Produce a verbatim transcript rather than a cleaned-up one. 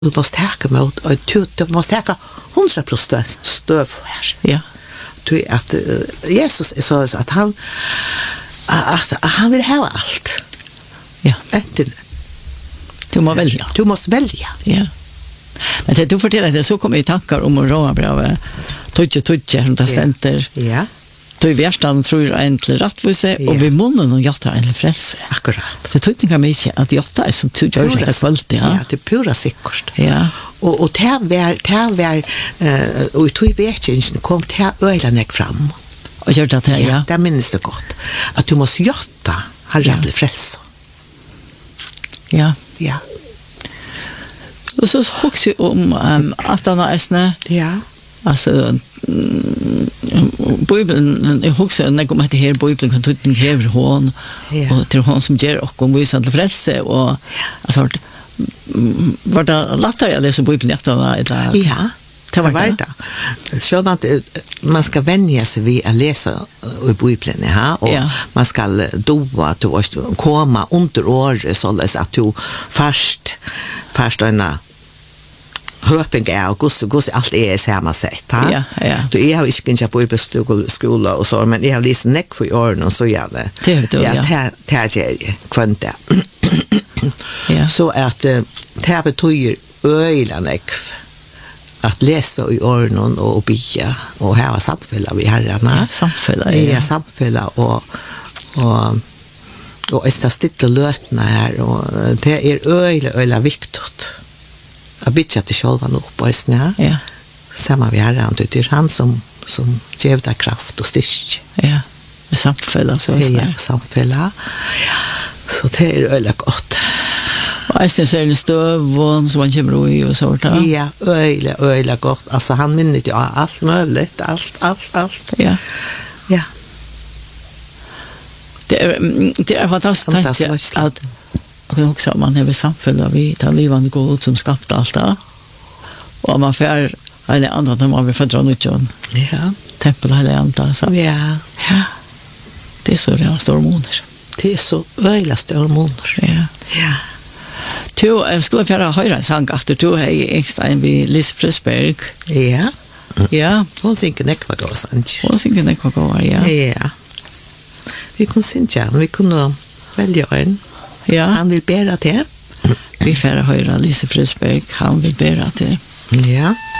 Du måste täcka mot och du, du måste täcka hundra procent stöv här. Ja. Du att uh, Jesus är så att han att, att han vill ha allt. Ja. Inte, du måste välja. Du måste välja. Ja. Men det du fortäller att det så kommer i tankar om att råa brev tutje tutje som det ständer. Ja. Du i världen tror jag en till rättvise ja. Och vi munnen och jotta en till frälse. Akkurat. Det tror jag mycket att jotta är som du gör det kvalitet. Ja. Ja, det är pura sikkert. Ja. Och och det var det var eh och jag tror vet inte kom det öjlanek fram. Och gör det här, ja. Ja, det minns det gott. Att du måste jotta har rätt till frälse. Ja. Ja. Och så också om um, att han är snä. Ja. Alltså Bibeln jag också när kommer det här Bibeln kan tutten häver hon och till hon som ger och kom visa till frälse och alltså var det lättare att läsa Bibeln efter eller ja det var det. Så man man ska vänja sig vid att läsa i Bibeln ja och ja. Man ska doa att du komma under året så att du först först en höping är och gus gus allt är samma sätt ha ja ja du är ju inte på bibelskola och så men jag har läst näck för år och så ja det det ja det det är kvanta ja så att det betyder öjlanäck att läsa i örnon och bia och här var samfälla vi herrarna ja, samfälla ja, ja samfälla och och och är stilla lötna här och det är öjla öjla viktigt att bitcha till själva nog på isna ja samma vi herran det är han som som ger det kraft och styrka ja samfälla så är ja samfälla ja så det är öjla gott. Och jag ser en stöv som man kommer i och så där. Ja, öjla, öjla gott. Alltså han minner ju allt möjligt, allt, allt, allt. Ja. Ja. Det är, det är fantastiskt, fantastiskt. Att och också man har samfälla vi tar livande god som skapade allt det. Och man får en annan när man vill fördra nytt John. Ja. Tempel eller annat så. Ja. Ja. Det är så det är stormoner. Det är så öjla stormoner. Ja. Ja. Tu, jag skulle vilja höra en sång att du är extra en vid Lise Frösberg. Ja. Ja. Hon synger nekva gå, sant? Hon synger nekva gå, ja. Ja. Vi kunde synja, vi kunde välja en. Ja. Han vill bära till. Vi får höra Lise Frösberg, han vill bära till. Ja.